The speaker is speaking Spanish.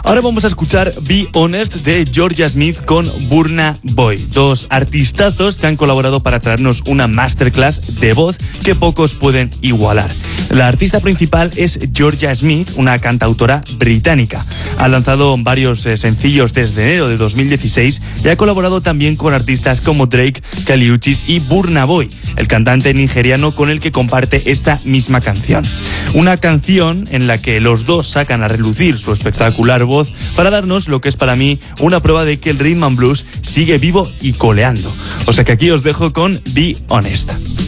Ahora vamos a escuchar Be Honest de Georgia Smith con Burna Boy, dos artistazos que han colaborado para traernos una masterclass de voz que pocos pueden igualar. La artista principal es Georgia Smith, una cantautora británica. Ha lanzado varios sencillos desde enero de 2016 y ha colaborado también con artistas como Drake, Kali Uchis y Burna Boy, el cantante nigeriano con el que comparte esta misma canción. Una canción en la que los dos sacan a relucir su espectacular voz para darnos lo que es para mí una prueba de que el rhythm and blues sigue vivo y coleando. O sea que aquí os dejo con Be Honest.